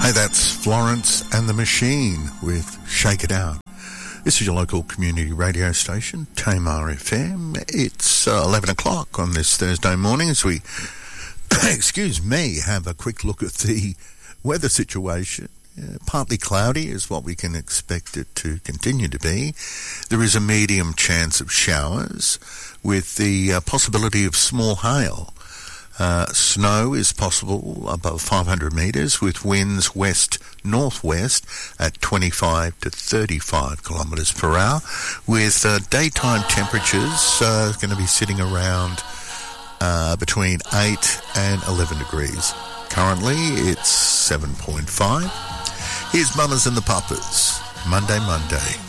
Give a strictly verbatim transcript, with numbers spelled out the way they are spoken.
Hey, that's Florence and the Machine with Shake It Out. This is your local community radio station, Tamar F M. It's uh, eleven o'clock on this Thursday morning as we, excuse me, have a quick look at the weather situation. Uh, partly cloudy is what we can expect it to continue to be. There is a medium chance of showers with the uh, possibility of small hail. Uh, snow is possible above five hundred metres with winds west-northwest at twenty-five to thirty-five kilometres per hour, with uh, daytime temperatures uh, going to be sitting around uh, between eight and eleven degrees. Currently it's seven point five. Here's Mamas and the Papas, Monday Monday.